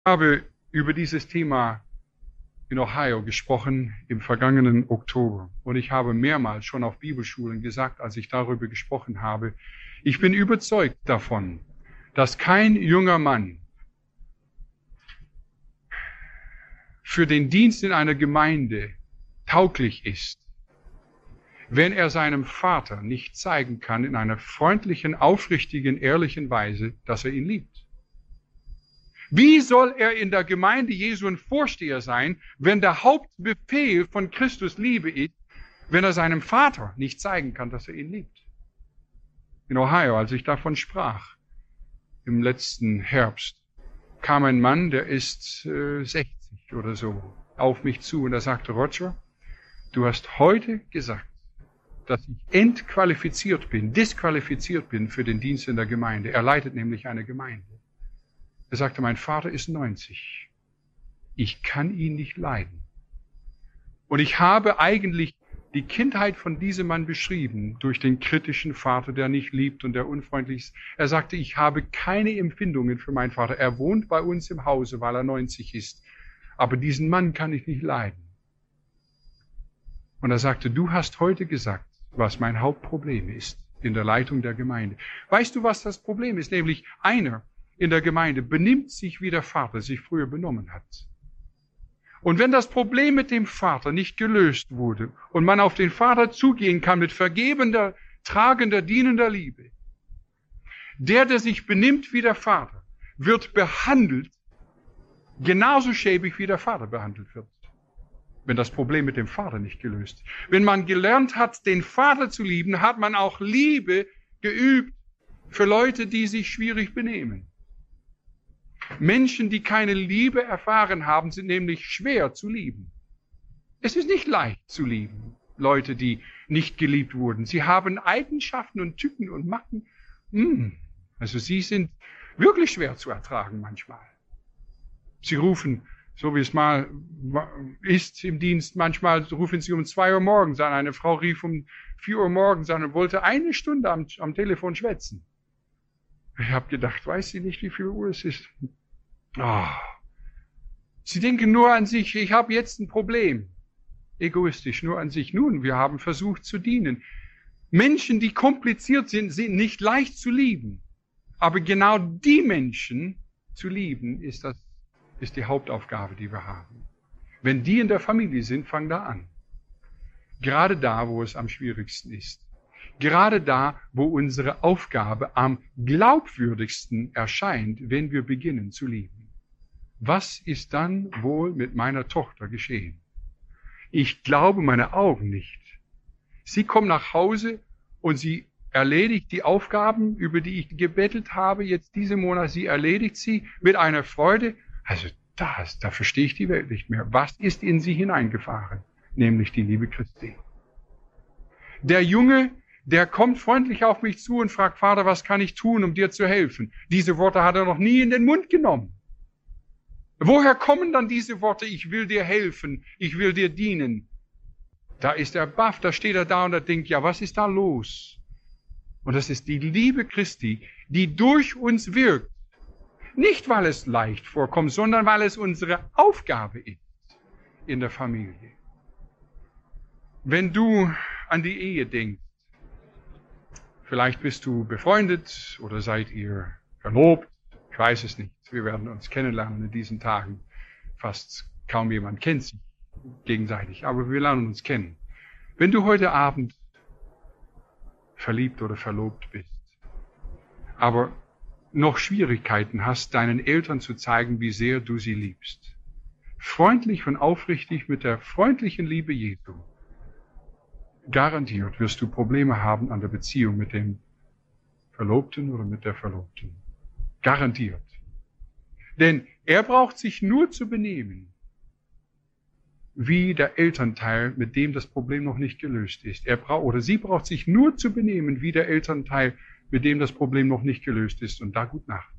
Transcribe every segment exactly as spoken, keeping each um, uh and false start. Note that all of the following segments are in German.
Ich habe über dieses Thema in Ohio gesprochen im vergangenen Oktober. Und ich habe mehrmals schon auf Bibelschulen gesagt, als ich darüber gesprochen habe, ich bin überzeugt davon, dass kein junger Mann für den Dienst in einer Gemeinde tauglich ist, wenn er seinem Vater nicht zeigen kann in einer freundlichen, aufrichtigen, ehrlichen Weise, dass er ihn liebt. Wie soll er in der Gemeinde Jesu ein Vorsteher sein, wenn der Hauptbefehl von Christus Liebe ist, wenn er seinem Vater nicht zeigen kann, dass er ihn liebt? In Ohio, als ich davon sprach, im letzten Herbst, kam ein Mann, der ist äh, sechzig oder so, auf mich zu und er sagte, Roger, du hast heute gesagt, dass ich entqualifiziert bin, disqualifiziert bin für den Dienst in der Gemeinde. Er leitet nämlich eine Gemeinde. Er sagte, mein Vater ist neunzig. Ich kann ihn nicht leiden. Und ich habe eigentlich die Kindheit von diesem Mann beschrieben durch den kritischen Vater, der nicht liebt und der unfreundlich ist. Er sagte, ich habe keine Empfindungen für meinen Vater. Er wohnt bei uns im Hause, weil er neunzig ist. Aber diesen Mann kann ich nicht leiden. Und er sagte, du hast heute gesagt, was mein Hauptproblem ist in der Leitung der Gemeinde. Weißt du, was das Problem ist? Nämlich einer in der Gemeinde benimmt sich, wie der Vater sich früher benommen hat. Und wenn das Problem mit dem Vater nicht gelöst wurde und man auf den Vater zugehen kann mit vergebender, tragender, dienender Liebe, der, der sich benimmt wie der Vater, wird behandelt genauso schäbig, wie der Vater behandelt wird. Wenn das Problem mit dem Vater nicht gelöst ist. Wenn man gelernt hat, den Vater zu lieben, hat man auch Liebe geübt für Leute, die sich schwierig benehmen. Menschen, die keine Liebe erfahren haben, sind nämlich schwer zu lieben. Es ist nicht leicht zu lieben, Leute, die nicht geliebt wurden. Sie haben Eigenschaften und Tücken und Macken. Hm. Also sie sind wirklich schwer zu ertragen manchmal. Sie rufen, so wie es mal ist im Dienst, manchmal rufen sie um zwei Uhr morgens an. Eine Frau rief um vier Uhr morgens an und wollte eine Stunde am, am Telefon schwätzen. Ich habe gedacht, weiß sie nicht, wie viel Uhr es ist? Oh. Sie denken nur an sich, ich habe jetzt ein Problem. Egoistisch, nur an sich. Nun, wir haben versucht zu dienen. Menschen, die kompliziert sind, sind nicht leicht zu lieben. Aber genau die Menschen zu lieben, ist das, ist die Hauptaufgabe, die wir haben. Wenn die in der Familie sind, fang da an. Gerade da, wo es am schwierigsten ist. Gerade da, wo unsere Aufgabe am glaubwürdigsten erscheint, wenn wir beginnen zu lieben. Was ist dann wohl mit meiner Tochter geschehen? Ich glaube meine Augen nicht. Sie kommt nach Hause und sie erledigt die Aufgaben, über die ich gebettelt habe, jetzt diesen Monat, sie erledigt sie mit einer Freude. Also das, da verstehe ich die Welt nicht mehr. Was ist in sie hineingefahren? Nämlich die Liebe Christi. Der Junge, der kommt freundlich auf mich zu und fragt, Vater, was kann ich tun, um dir zu helfen? Diese Worte hat er noch nie in den Mund genommen. Woher kommen dann diese Worte, ich will dir helfen, ich will dir dienen? Da ist er baff, da steht er da und er denkt, ja, was ist da los? Und das ist die Liebe Christi, die durch uns wirkt. Nicht, weil es leicht vorkommt, sondern weil es unsere Aufgabe ist in der Familie. Wenn du an die Ehe denkst, vielleicht bist du befreundet oder seid ihr verlobt. Ich weiß es nicht. Wir werden uns kennenlernen in diesen Tagen. Fast kaum jemand kennt sich gegenseitig, aber wir lernen uns kennen. Wenn du heute Abend verliebt oder verlobt bist, aber noch Schwierigkeiten hast, deinen Eltern zu zeigen, wie sehr du sie liebst, freundlich und aufrichtig mit der freundlichen Liebe Jesu, garantiert wirst du Probleme haben an der Beziehung mit dem Verlobten oder mit der Verlobten. Garantiert. Denn er braucht sich nur zu benehmen, wie der Elternteil, mit dem das Problem noch nicht gelöst ist. Er braucht, oder sie braucht sich nur zu benehmen, wie der Elternteil, mit dem das Problem noch nicht gelöst ist. Und da gut Nacht.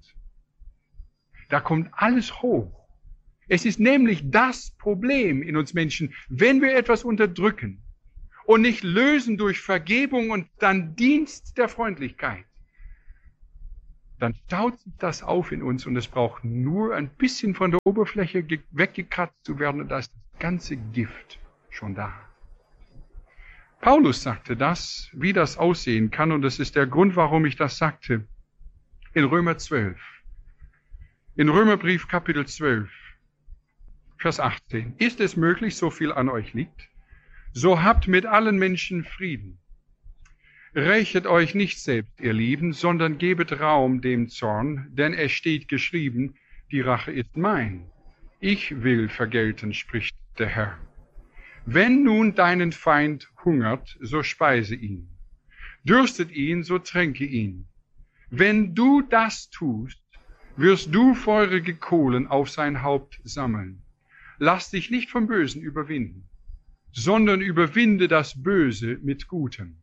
Da kommt alles hoch. Es ist nämlich das Problem in uns Menschen, wenn wir etwas unterdrücken und nicht lösen durch Vergebung und dann Dienst der Freundlichkeit, dann staut sich das auf in uns und es braucht nur ein bisschen von der Oberfläche weggekratzt zu werden und da ist das ganze Gift schon da. Paulus sagte das, wie das aussehen kann, und das ist der Grund, warum ich das sagte, in Römer zwölf. In Römerbrief Kapitel zwölf, Vers achtzehn. Ist es möglich, so viel an euch liegt? So habt mit allen Menschen Frieden. Rächet euch nicht selbst, ihr Lieben, sondern gebet Raum dem Zorn, denn es steht geschrieben, die Rache ist mein. Ich will vergelten, spricht der Herr. Wenn nun deinen Feind hungert, so speise ihn. Dürstet ihn, so tränke ihn. Wenn du das tust, wirst du feurige Kohlen auf sein Haupt sammeln. Lass dich nicht vom Bösen überwinden, sondern überwinde das Böse mit Gutem.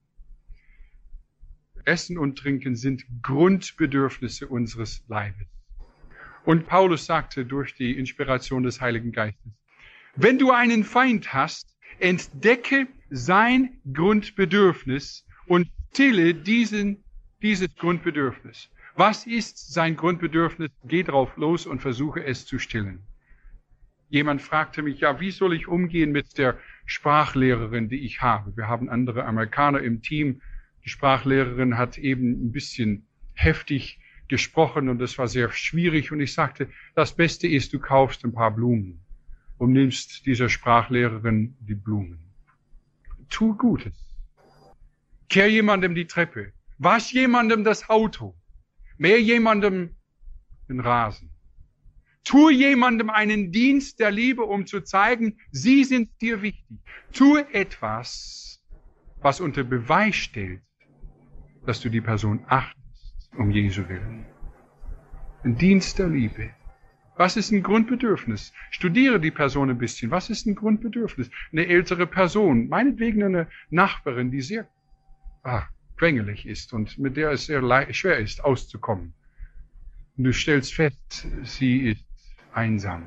Essen und Trinken sind Grundbedürfnisse unseres Leibes. Und Paulus sagte durch die Inspiration des Heiligen Geistes, wenn du einen Feind hast, entdecke sein Grundbedürfnis und stille diesen, dieses Grundbedürfnis. Was ist sein Grundbedürfnis? Geh drauf los und versuche es zu stillen. Jemand fragte mich, ja, wie soll ich umgehen mit der Sprachlehrerin, die ich habe? Wir haben andere Amerikaner im Team. Die Sprachlehrerin hat eben ein bisschen heftig gesprochen und das war sehr schwierig. Und ich sagte, das Beste ist, du kaufst ein paar Blumen und nimmst dieser Sprachlehrerin die Blumen. Tu Gutes. Kehr jemandem die Treppe. Wasch jemandem das Auto. Mäh jemandem den Rasen. Tu jemandem einen Dienst der Liebe, um zu zeigen, sie sind dir wichtig. Tu etwas, was unter Beweis stellt, dass du die Person achtest, um Jesu willen. Ein Dienst der Liebe. Was ist ein Grundbedürfnis? Studiere die Person ein bisschen. Was ist ein Grundbedürfnis? Eine ältere Person, meinetwegen eine Nachbarin, die sehr ah, quengelig ist und mit der es sehr schwer ist, auszukommen. Und du stellst fest, sie ist einsam.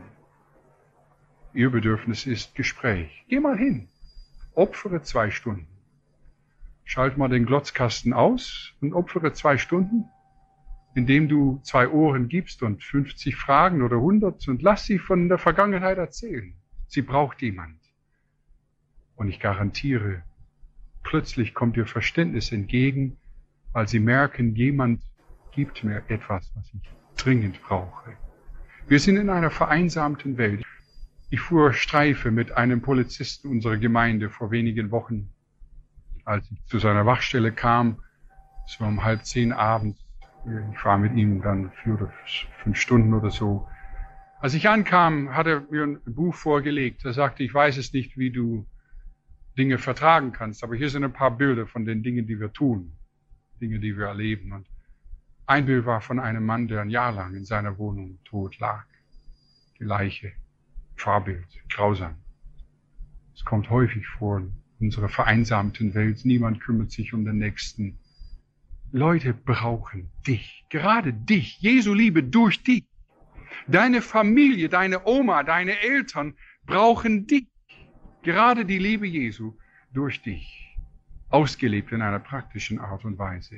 Ihr Bedürfnis ist Gespräch. Geh mal hin. Opfere zwei Stunden. Schalt mal den Glotzkasten aus und opfere zwei Stunden, indem du zwei Ohren gibst und fünfzig Fragen oder hundert und lass sie von der Vergangenheit erzählen. Sie braucht jemand. Und ich garantiere, plötzlich kommt ihr Verständnis entgegen, weil sie merken, jemand gibt mir etwas, was ich dringend brauche. Wir sind in einer vereinsamten Welt. Ich fuhr Streife mit einem Polizisten unserer Gemeinde vor wenigen Wochen. Als ich zu seiner Wachstelle kam, es war um halb zehn abends, ich war mit ihm dann vier oder fünf Stunden oder so. Als ich ankam, hat er mir ein Buch vorgelegt. Er sagte, ich weiß es nicht, wie du Dinge vertragen kannst, aber hier sind ein paar Bilder von den Dingen, die wir tun, Dinge, die wir erleben. Und ein Bild war von einem Mann, der ein Jahr lang in seiner Wohnung tot lag. Die Leiche, Fahrbild, grausam. Es kommt häufig vor in unserer vereinsamten Welt. Niemand kümmert sich um den Nächsten. Leute brauchen dich, gerade dich, Jesu Liebe durch dich. Deine Familie, deine Oma, deine Eltern brauchen dich. Gerade die Liebe Jesu durch dich, ausgelebt in einer praktischen Art und Weise.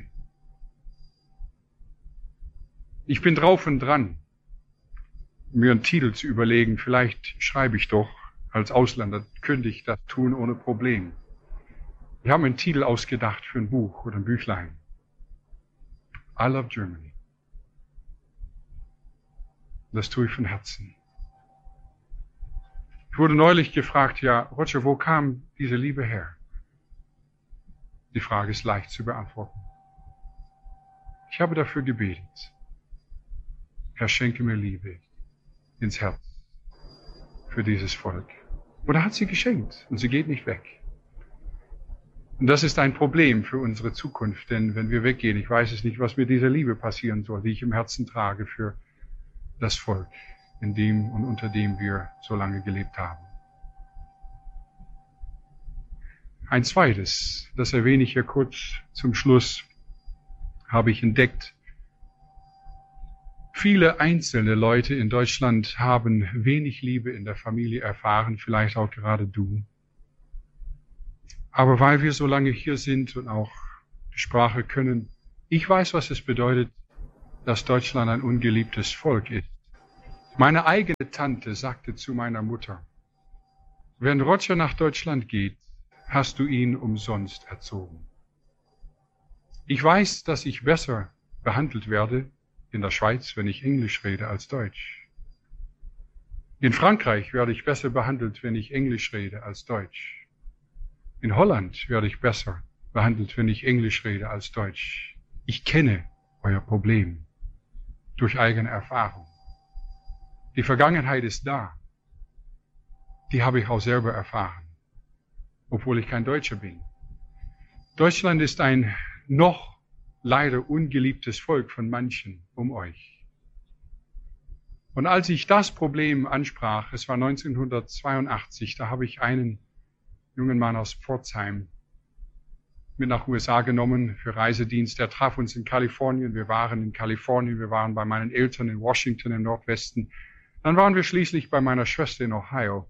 Ich bin drauf und dran, mir einen Titel zu überlegen. Vielleicht schreibe ich doch, als Ausländer könnte ich das tun ohne Problem. Wir haben einen Titel ausgedacht für ein Buch oder ein Büchlein. I love Germany. Das tue ich von Herzen. Ich wurde neulich gefragt, ja, Roger, wo kam diese Liebe her? Die Frage ist leicht zu beantworten. Ich habe dafür gebetet. Herr, schenke mir Liebe ins Herz für dieses Volk. Und er hat sie geschenkt und sie geht nicht weg. Und das ist ein Problem für unsere Zukunft, denn wenn wir weggehen, ich weiß es nicht, was mit dieser Liebe passieren soll, die ich im Herzen trage für das Volk, in dem und unter dem wir so lange gelebt haben. Ein zweites, das erwähne ich hier kurz zum Schluss, habe ich entdeckt. Viele einzelne Leute in Deutschland haben wenig Liebe in der Familie erfahren, vielleicht auch gerade du. Aber weil wir so lange hier sind und auch die Sprache können, ich weiß, was es bedeutet, dass Deutschland ein ungeliebtes Volk ist. Meine eigene Tante sagte zu meiner Mutter, wenn Roger nach Deutschland geht, hast du ihn umsonst erzogen. Ich weiß, dass ich besser behandelt werde in der Schweiz, wenn ich Englisch rede, als Deutsch. In Frankreich werde ich besser behandelt, wenn ich Englisch rede, als Deutsch. In Holland werde ich besser behandelt, wenn ich Englisch rede, als Deutsch. Ich kenne euer Problem durch eigene Erfahrung. Die Vergangenheit ist da. Die habe ich auch selber erfahren, obwohl ich kein Deutscher bin. Deutschland ist ein noch leider ungeliebtes Volk von manchen um euch. Und als ich das Problem ansprach, es war neunzehnhundertzweiundachtzig, da habe ich einen jungen Mann aus Pforzheim mit nach U S A genommen für Reisedienst. Er traf uns in Kalifornien. Wir waren in Kalifornien, wir waren bei meinen Eltern in Washington im Nordwesten. Dann waren wir schließlich bei meiner Schwester in Ohio.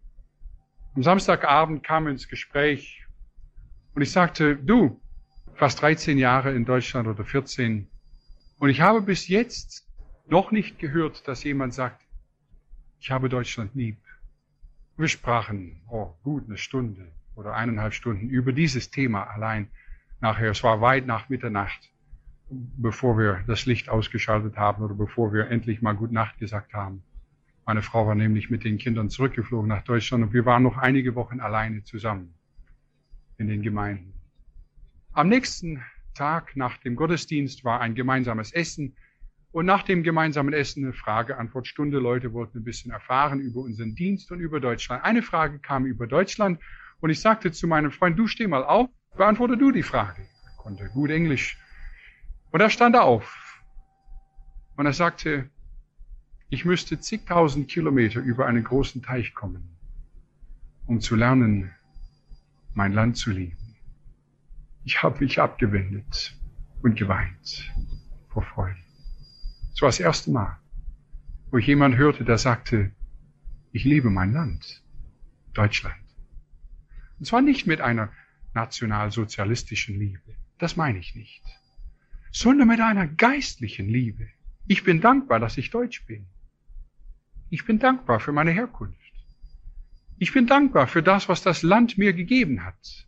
Am Samstagabend kam ins Gespräch und ich sagte, du, fast dreizehn Jahre in Deutschland oder vierzehn, und ich habe bis jetzt noch nicht gehört, dass jemand sagt, ich habe Deutschland lieb. Wir sprachen, oh, gut eine Stunde oder eineinhalb Stunden über dieses Thema allein. Nachher, es war weit nach Mitternacht, bevor wir das Licht ausgeschaltet haben oder bevor wir endlich mal Gute Nacht gesagt haben. Meine Frau war nämlich mit den Kindern zurückgeflogen nach Deutschland und wir waren noch einige Wochen alleine zusammen in den Gemeinden. Am nächsten Tag nach dem Gottesdienst war ein gemeinsames Essen und nach dem gemeinsamen Essen eine Frage-Antwort-Stunde. Leute wollten ein bisschen erfahren über unseren Dienst und über Deutschland. Eine Frage kam über Deutschland und ich sagte zu meinem Freund, du steh mal auf, beantworte du die Frage. Er konnte gut Englisch. Und er stand auf und er sagte, ich müsste zigtausend Kilometer über einen großen Teich kommen, um zu lernen, mein Land zu lieben. Ich habe mich abgewendet und geweint vor Freude. Es war das erste Mal, wo ich jemanden hörte, der sagte, ich liebe mein Land, Deutschland. Und zwar nicht mit einer nationalsozialistischen Liebe, das meine ich nicht, sondern mit einer geistlichen Liebe. Ich bin dankbar, dass ich Deutsch bin. Ich bin dankbar für meine Herkunft. Ich bin dankbar für das, was das Land mir gegeben hat.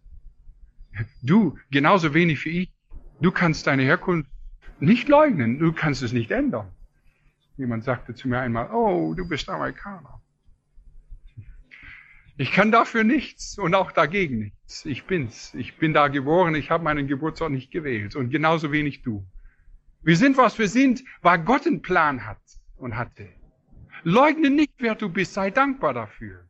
Du, genauso wenig wie ich, du kannst deine Herkunft nicht leugnen, du kannst es nicht ändern. Jemand sagte zu mir einmal, oh, du bist Amerikaner. Ich kann dafür nichts und auch dagegen nichts. Ich bin's. Ich bin da geboren, ich habe meinen Geburtsort nicht gewählt und genauso wenig du. Wir sind, was wir sind, weil Gott einen Plan hat und hatte. Leugne nicht, wer du bist, sei dankbar dafür.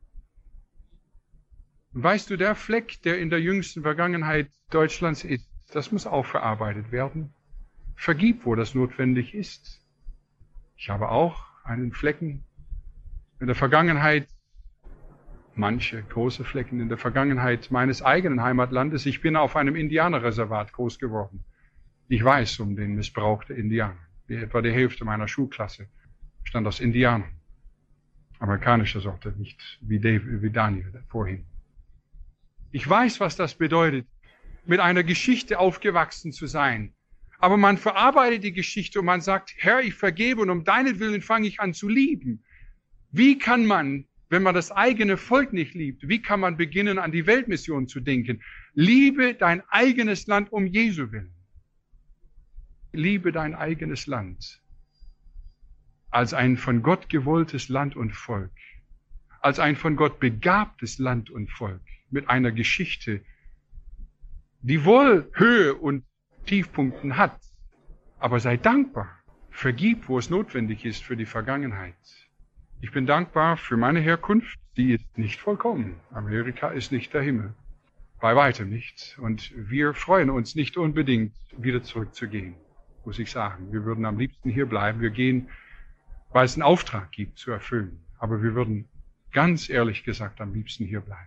Und weißt du, der Fleck, der in der jüngsten Vergangenheit Deutschlands ist, das muss auch verarbeitet werden. Vergib, wo das notwendig ist. Ich habe auch einen Flecken in der Vergangenheit, manche große Flecken in der Vergangenheit meines eigenen Heimatlandes. Ich bin auf einem Indianerreservat groß geworden. Ich weiß um den Missbrauch der Indianer. Etwa die Hälfte meiner Schulklasse bestand aus Indianern. Amerikanischer Sorte, nicht wie, Dave, wie Daniel vorhin. Ich weiß, was das bedeutet, mit einer Geschichte aufgewachsen zu sein. Aber man verarbeitet die Geschichte und man sagt, Herr, ich vergebe und um deinetwillen fange ich an zu lieben. Wie kann man, wenn man das eigene Volk nicht liebt, wie kann man beginnen, an die Weltmission zu denken? Liebe dein eigenes Land um Jesu willen. Liebe dein eigenes Land als ein von Gott gewolltes Land und Volk, als ein von Gott begabtes Land und Volk, mit einer Geschichte, die wohl Höhe und Tiefpunkten hat, aber sei dankbar, vergib, wo es notwendig ist für die Vergangenheit. Ich bin dankbar für meine Herkunft, die ist nicht vollkommen. Amerika ist nicht der Himmel, bei weitem nicht. Und wir freuen uns nicht unbedingt, wieder zurückzugehen, muss ich sagen. Wir würden am liebsten hier bleiben. Wir gehen, weil es einen Auftrag gibt, zu erfüllen. Aber wir würden ganz ehrlich gesagt am liebsten hier bleiben.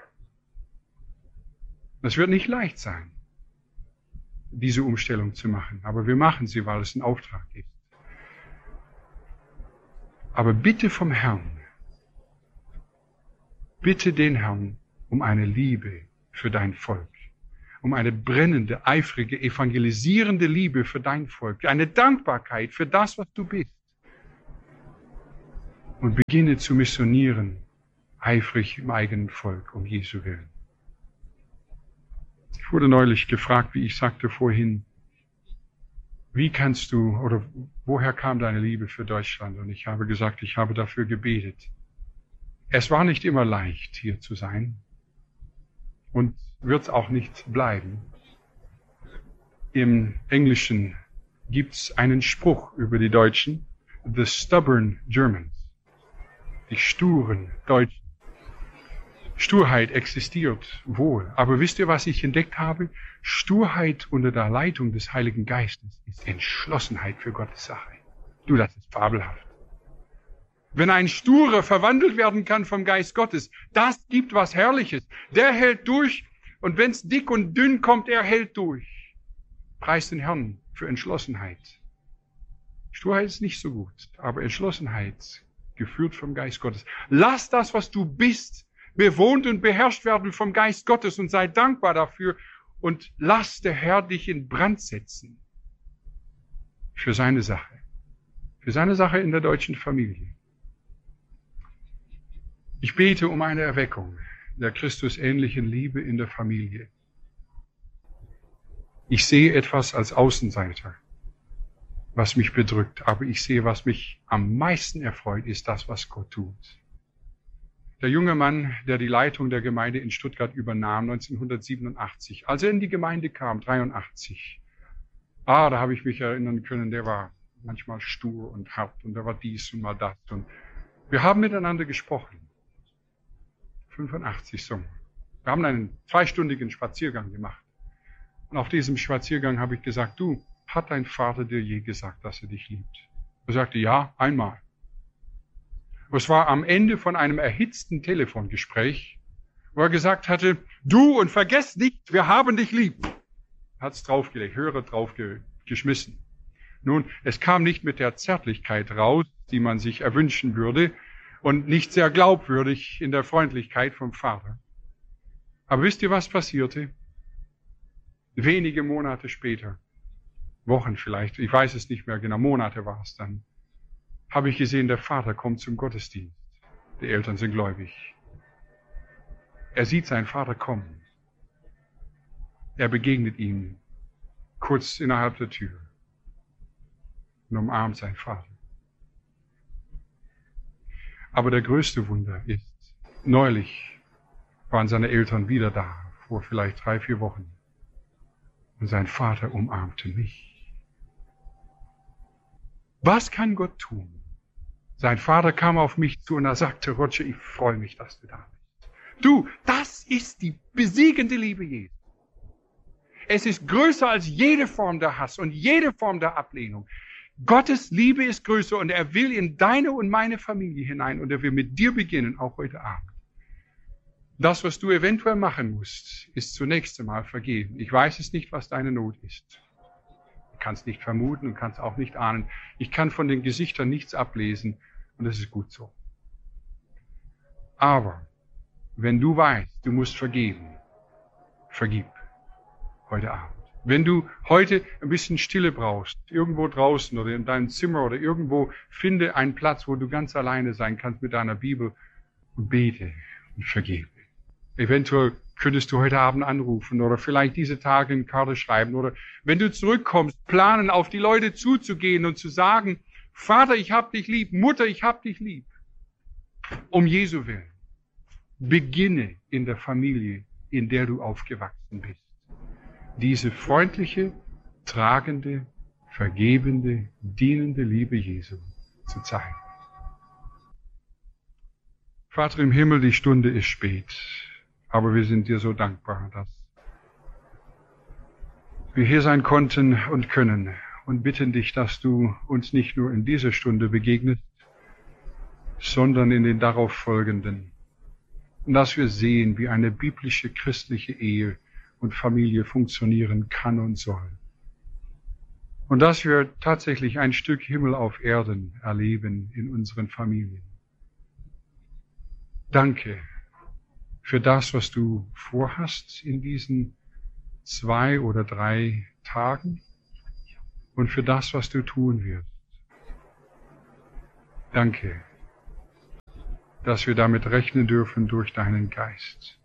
Es wird nicht leicht sein, diese Umstellung zu machen. Aber wir machen sie, weil es ein Auftrag ist. Aber bitte vom Herrn, bitte den Herrn um eine Liebe für dein Volk, um eine brennende, eifrige, evangelisierende Liebe für dein Volk, eine Dankbarkeit für das, was du bist. Und beginne zu missionieren, eifrig im eigenen Volk, um Jesu Willen. Ich wurde neulich gefragt, wie ich sagte vorhin, wie kannst du, oder woher kam deine Liebe für Deutschland? Und ich habe gesagt, ich habe dafür gebetet. Es war nicht immer leicht, hier zu sein. Und wird es auch nicht bleiben. Im Englischen gibt es einen Spruch über die Deutschen, the stubborn Germans, die sturen Deutschen. Sturheit existiert wohl, aber wisst ihr, was ich entdeckt habe? Sturheit unter der Leitung des Heiligen Geistes ist Entschlossenheit für Gottes Sache. Du, das ist fabelhaft. Wenn ein Sturer verwandelt werden kann vom Geist Gottes, das gibt was Herrliches. Der hält durch und wenn's dick und dünn kommt, er hält durch. Preis den Herrn für Entschlossenheit. Sturheit ist nicht so gut, aber Entschlossenheit, geführt vom Geist Gottes. Lass das, was du bist, bewohnt und beherrscht werden vom Geist Gottes und sei dankbar dafür und lass der Herr dich in Brand setzen für seine Sache, für seine Sache in der deutschen Familie. Ich bete um eine Erweckung der Christusähnlichen Liebe in der Familie. Ich sehe etwas als Außenseiter, was mich bedrückt, aber ich sehe, was mich am meisten erfreut, ist das, was Gott tut. Der junge Mann, der die Leitung der Gemeinde in Stuttgart übernahm, neunzehnhundertsiebenundachtzig, als er in die Gemeinde kam, dreiundachtzig, ah, da habe ich mich erinnern können, der war manchmal stur und hart und da war dies und mal das. Und wir haben miteinander gesprochen. fünfundachtzig Sommer. Wir haben einen zweistündigen Spaziergang gemacht. Und auf diesem Spaziergang habe ich gesagt, du, hat dein Vater dir je gesagt, dass er dich liebt? Er sagte, ja, einmal. Es war am Ende von einem erhitzten Telefongespräch, wo er gesagt hatte, du und vergess nicht, wir haben dich lieb. Hat's draufgelegt, Hörer draufgeschmissen. Nun, es kam nicht mit der Zärtlichkeit raus, die man sich erwünschen würde und nicht sehr glaubwürdig in der Freundlichkeit vom Vater. Aber wisst ihr, was passierte? Wenige Monate später, Wochen vielleicht, ich weiß es nicht mehr genau, Monate war es dann, habe ich gesehen, der Vater kommt zum Gottesdienst. Die Eltern sind gläubig. Er sieht seinen Vater kommen. Er begegnet ihm kurz innerhalb der Tür und umarmt seinen Vater. Aber der größte Wunder ist, neulich waren seine Eltern wieder da, vor vielleicht drei, vier Wochen. Und sein Vater umarmte mich. Was kann Gott tun? Sein Vater kam auf mich zu und er sagte, Roger, ich freue mich, dass du da bist. Du, das ist die besiegende Liebe Jesu. Es ist größer als jede Form der Hass und jede Form der Ablehnung. Gottes Liebe ist größer und er will in deine und meine Familie hinein und er will mit dir beginnen, auch heute Abend. Das, was du eventuell machen musst, ist zunächst einmal vergeben. Ich weiß es nicht, was deine Not ist. Du kannst nicht vermuten und kannst auch nicht ahnen. Ich kann von den Gesichtern nichts ablesen und das ist gut so. Aber wenn du weißt, du musst vergeben, vergib heute Abend. Wenn du heute ein bisschen Stille brauchst, irgendwo draußen oder in deinem Zimmer oder irgendwo, finde einen Platz, wo du ganz alleine sein kannst mit deiner Bibel und bete und vergebe. Eventuell könntest du heute Abend anrufen oder vielleicht diese Tage eine Karte schreiben oder wenn du zurückkommst, planen, auf die Leute zuzugehen und zu sagen, Vater, ich hab dich lieb, Mutter, ich hab dich lieb. Um Jesu Willen. Beginne in der Familie, in der du aufgewachsen bist. Diese freundliche, tragende, vergebende, dienende Liebe Jesu zu zeigen. Vater im Himmel, die Stunde ist spät. Aber wir sind dir so dankbar, dass wir hier sein konnten und können und bitten dich, dass du uns nicht nur in dieser Stunde begegnest, sondern in den darauf folgenden. Und dass wir sehen, wie eine biblische christliche Ehe und Familie funktionieren kann und soll. Und dass wir tatsächlich ein Stück Himmel auf Erden erleben in unseren Familien. Danke für das, was du vorhast in diesen zwei oder drei Tagen und für das, was du tun wirst. Danke, dass wir damit rechnen dürfen durch deinen Geist.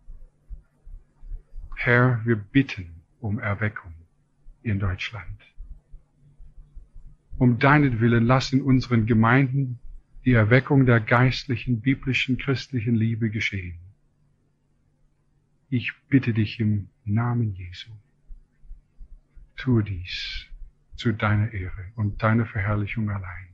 Herr, wir bitten um Erweckung in Deutschland. Um deinetwillen lass in unseren Gemeinden die Erweckung der geistlichen, biblischen, christlichen Liebe geschehen. Ich bitte dich im Namen Jesu. Tue dies zu deiner Ehre und deiner Verherrlichung allein.